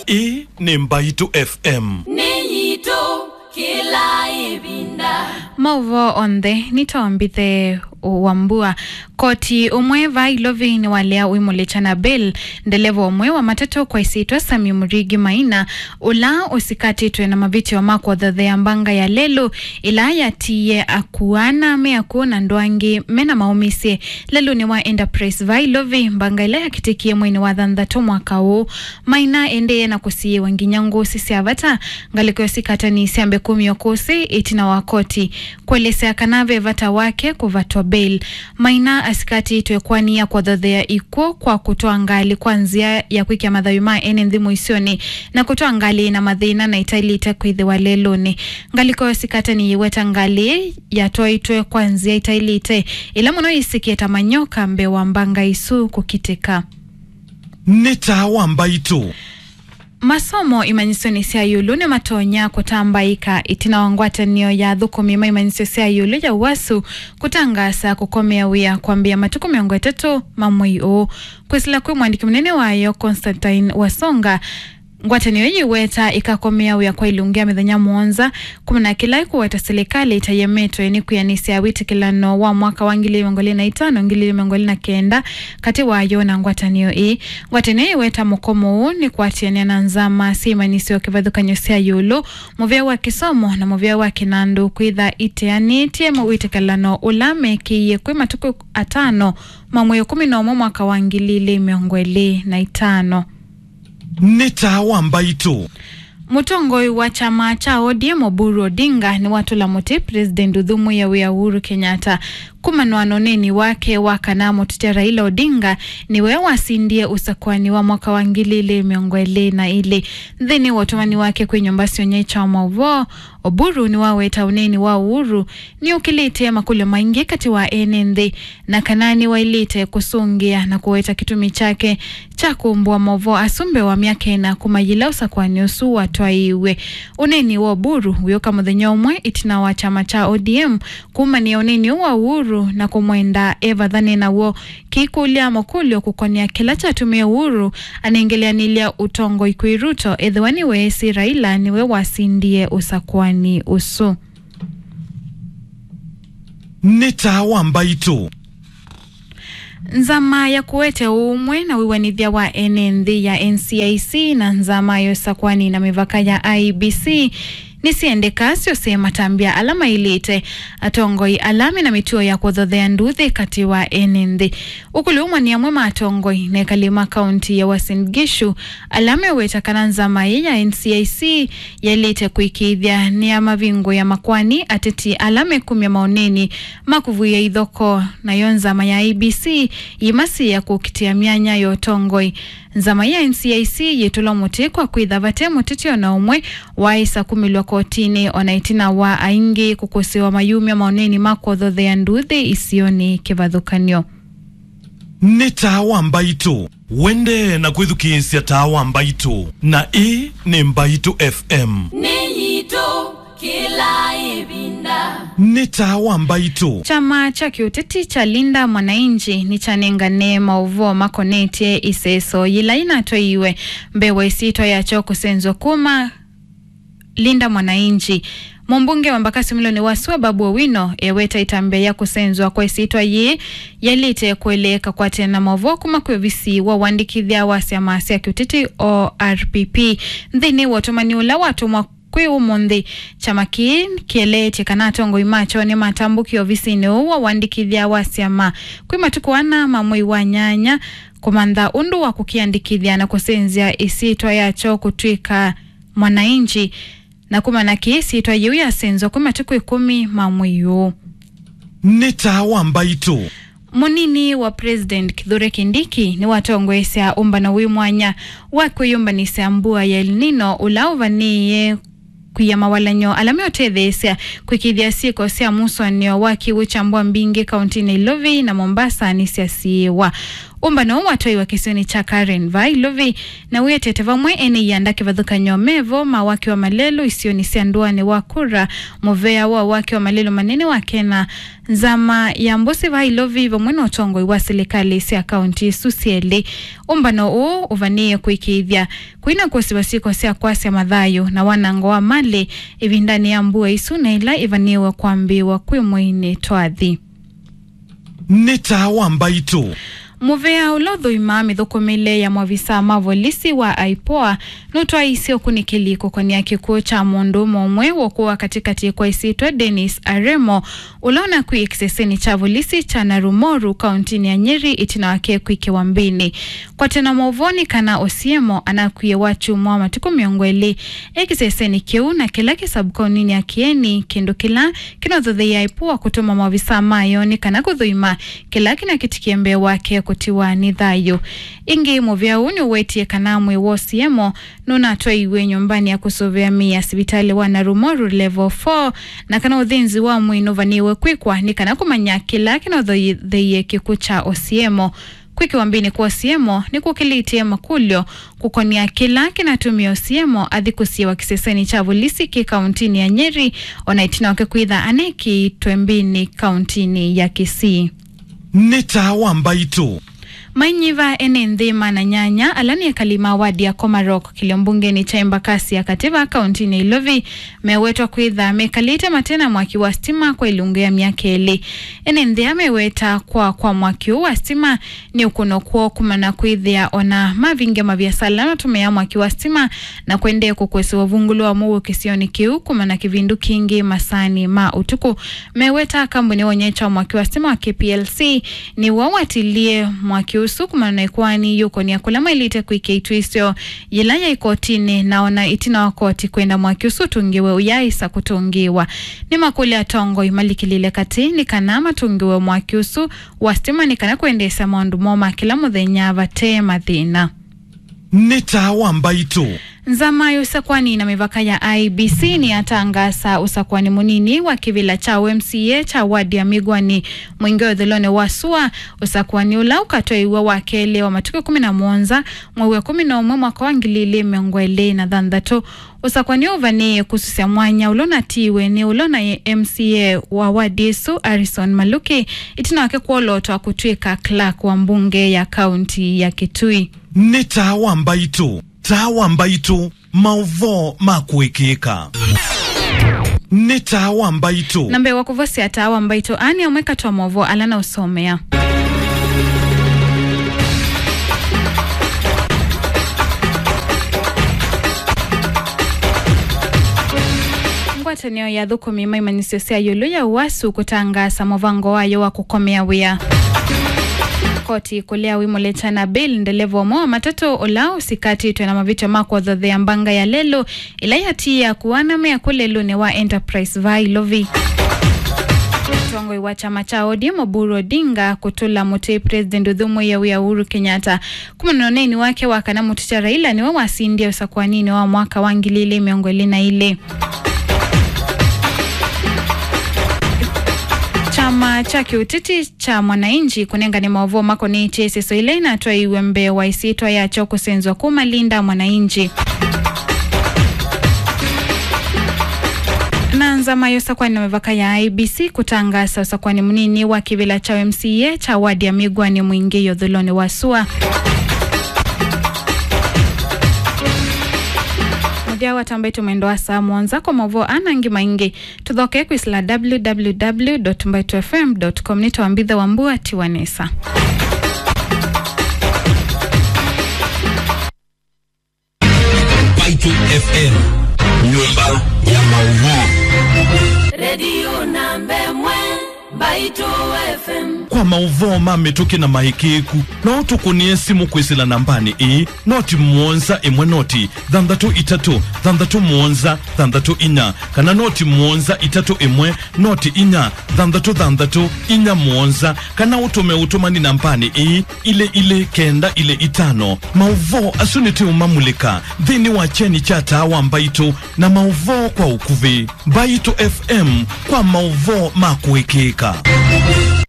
na hii ni Mbaitu FM. Niyito kila ibinda Mauvo onde nitombithe Wambua koti umwe vailovi ni walea uimulechana bill ndelevo umwe wa matatu kwa isitwa Sami Murigi Maina ula usikati tuwe na maviti wa mako dhadhe ya mbanga ya lelu ila ya tiye akuana meaku na ndoangi mena maumisi lelu ni wa Enterprise vailovi mbanga ila ya kitikie mweni wa dhandhato mwaka huu Maina endeye na kusiye wanginyangu sisi avata ngaliko yosikata ni siambe 10 yokosi itina wakoti kuelesea kanave vata wake kuvatwa bail. Maina asikati tuekwani ya kwa dhadhea iko kwa kutoa ngali kwa nzia ya kuikia madhayuma ene ndhimu isioni na kutoa ngali na madhina na itaili itakuithi waleloni. Ngali kwa asikata ni iweta ngali ya toa itue kwa nzia itaili ite ila mno isikieta manyoka mbe wambanga isu kukiteka. Nita Wambaitu. Masomo imanyisoni siya yulu ni matonya kutambaika itina wangwata niyo ya dhukumima imanyisoni siya yulu ya wasu kutangasa kukomea wia kuambia matuku miongo 3 mamui o kuisila kwe mwandiki mnene wayo Constantine Wasonga ngwata niyo yiweta ikakomea wia kwa ilungia midhanya muonza kumina kilai kuweta serikali itayemeto eni kuyanisi ya witi kilano wa mwaka wa 2025 2029 kati wayo na ngwata niyo ngwata niyo yiweta mukomo ni kuatiania na nzama si imanisi wa kivadhuka nyosia yulu muvia wa kisomo na muvia wa kinandu kuidha iteani tiemo witi kilano ulame kiye kwe matuku 5 mamwe 11 mwaka wa 2025. Nita Wambaitu. Mutongoi wa chama cha ODM Oburu Odinga ni watu la muti President Udhumu ya Uhuru Kenyatta kumanwano neni wake wakanamo tutia Raila Odinga ni wewa sindie usakwani wa mwaka wa 2024 dhini watumani wake kwenye mbasi onyecha wa mauvo Oburu ni waweta uneni wa Uhuru ni ukilite makule maingi kati wa NND na kanani wa ilite kusungia na kuweta kitumi chake cha kumbua mauvo asumbe wa miake na kumayila usakwani usu watwa iwe uneni wa Oburu uyoka mudhenyo umwe itina wa chama cha ODM kumani uneni wa Uhuru na kumwenda Eva dhani na uo kikulia mokulio kukonia kila cha tume Uhuru anaingelea nilia utongo ikuiruto edhwani weesi Raila niwe wasindie usakwani usu. Nita Wambaitu. Nzama ya kuwete umwe na wiwanithia wa NND ya NCIC na nzama yosakwani na mivaka ya IBC nisiende kasi osema tambia alama ilite atongoi alame na mituo ya kudhodhea nduthi kati wa NND ukuluumwa ni ya mwema atongoi na kalima kaunti ya Uasin Gishu alame weta kananzama ya NCIC ya lite kuikidhia ni ya mavingo ya makwani ateti alame 10 maoneni makuvu ya idhoko na yonzama ya IBC yimasi ya kukitia mianya yotongoi nzama ya NCIC yetula muti kwa kuidhavate mutitio na umwe waisa kumilwa kotini onaitina wa aingi kukosewa mayumi ya maoneni mako dhodhe ya nduthi isioni kivadhukanyo. Nita Wambaitu. Wende na kwithukiinsia ta Wambaitu na hii ni Mbaitu FM. Niyito kila ibinda Nita Wambaitu. Chama cha kiuteti cha Linda Mwananchi ni chanengane mauvo makonete iseso yilaina toiwe mbewe sito ya choko senzo kuma Linda Mwananchi Mumbunge wa Mbakasi Mloni Wasua Babu Owino eweta itambe ya kusenzwa kwa isitwa ye yalite kueleka kwa tena mavoku makwevisi wa wandikithia wasi ya maasi ya kiutiti ORPP ndhini watumani ula watu kwe umondi chamaki kielete kanatongo imacho ni matambuki ofisini uwa wandikithia wasi ya ma kwe matukuana mamui wa nyanya kumanda undu wa kukiandikithia na kusenzia isitwa yacho kutwika Mwananchi na kumana kiesi itwa yuya senzo kuma tuku 10 mamwiyo. Nita Wambaitu. Munini wa President Kithure Kindiki ni watongwesea umba na wimwanya wakuyumba ni seambua ya El Nino ulauvaniye kuya mawalanyo alameo tedhesea kukidhia siko siya muso niyo waki uchambua mbingi kaunti Nairobi na Mombasa ni siya siwa. umbano watoi wa kisioni cha Karen Vailovi na wetete vamwe ene yandake vadhuka nyomevo mawaki wa malelo isioni sianduane wa kura movea wa waki wa malelo manene wa kena zama ya Mbosi Vailovi vamweno otongo iwa serikali si akaunti susieli umbano u uvanie kuikithia kuina kusi wasiko si akwasi ya madhayo na wanango wa male ivindani ya mbua isu na ila ivaniwa kuambiwa kwe mwini toadhi Neta Wambaitu Muvea ulodho imami dhukumile ya mwavisa mavolisi wa aipoa nutwa isi okunikiliko kwa niya cha mundu momwe wakuwa katikati kwa isitwa Dennis Aremo ulona kui ekseseni cha volisi cha Narumoru kauntini ya Nyeri itina wake kuike wambini kwa tena mwovoni kana Osiemo anakuye wachu mwa matuku miongweli ekseseni kiu na kila kisabukaunini ya kieni kendo kila kinodhodhe ya aipoa kutuma mwavisa mayoni kana kudhuima kila kina kitikiembe wake kutiwa nidhayo ingi movia uni uwetie kanamwe wosiemo nuna toa iwe nyumbani ya kusovea mia sibitali wa Narumoru level 4 na kana udhinzi wa muinovaniwe kwikwa ni kana kumanya kila kina udhoye kikucha Osiemo kwiki wambini kwa Osiemo ni kukilitie makulio kukonia kila kinatumia Osiemo adhikusia wa kiseseni cha volisi ki kauntini ya Nyeri onaitina wake kuidha aneki tuembini kauntini ya Kisii. Neta Wambaitu Mainyiva ene ndhima na nyanya alani ya kalima wadi ya Komarok kiliombunge ni cha Embakasi ya kativa kaunti ni Ilovi mewetwa kuidha mekalita matena mwaki wa stima kwa ilungu ya miakeli ene ndhia meweta kwa mwaki wa stima ni ukuno kuo kumana kuidhia ona mavinge mavya salama tumea mwaki wa stima na kuende kukwesi wavungulu wa mugu kisioni kiu kumana kivindu kingi masani ma utuku meweta kambuni wanyecha mwaki wa stima wa KPLC ni wawatilie mwaki kumana ikwani yuko ni akulama ilite kuikeitu isio yilanya ikotini naona itina wakoti kwenda mwakiusu tungiwe uyaisa kutungiwa ni makuli ya tongo imalikilile kati ni kanama tungiwe mwakiusu wastima ni kana kuendesa maundu moma kila mudhenyava te madhina. Neta Wambaitu Nzama usakwani na mivaka ya IBC ni atangasa usakwani munini wa kivila cha MCA cha wadi ya Migwani mwingeo dhelone wasua usakwani ula ukatoi uwa wakele wa matuke 11 mwewe 11 mwaka wangilili miongwele na dhandhato usakwani uvani kususia mwanya ulona tiwe ni ulona MCA wa wadisu Harrison Maluki itina wake kuoloto wa kutuika Clark wa mbunge ya kaunti ya Kitui. Neta Wambaitu Wambaitu mauvo makuikika Neta Wambaitu nambe wakuvosi ata Wambaitu ani ya mweka tuwa mauvo alana usomea Ngwatanio ya dhukumi maimanisyosia yulu ya uwasu kutangasa movango wayo wa kukomea wia koti kulea wimoleta na bill ndelevo mwa matatu olao sikati tuena mavito mako dhodhe ya mbanga ya lelo ilayati ya kuwana mea kulelo ne wa Enterprise Vailovi Tongo iwa chama cha ODM Oburu Odinga kutula mute President Udhumu ya Uhuru Kenyatta kumanoneni wake wakana muticha Raila ni wa wasindia usakwanini wa mwaka wangilile miongoli na ile chama cha kiutiti cha Mwananchi kunenga ni maovu mako ni TSS ile na toa iwembe wa isitwa ya choko senzwa kumalinda Mwananchi. Nanza mayo sakwani na mevaka ya IBC kutangasa sakwani munini wa kivila cha MCA cha wadi ya Migwani mwingi yodhuloni wasua. Mudia watambetu mwendo wa saa mwanza kwa mavo anangi maingi tudhoke kuisla www.mbaitufm.com nitawambithe wambua tiwanesa. Mbaitu FM nyumba ya maudhui Radio Nambe Mwe Mbaitu FM kwa mauvo mamituki na mahikiku no tukunie simu kwisila nambani noti muonza imwe noti dhandhatu itatu dhandhatu muonza dhandhatu inya kana noti muonza itatu imwe noti inya dhandhatu inya muonza kana utume utumani nambani ile kenda ile itano mauvo asuniti umamulika dhini wa cheni chata wa Mbaitu na mauvo kwa ukuvi Mbaitu FM kwa mauvo makuikika.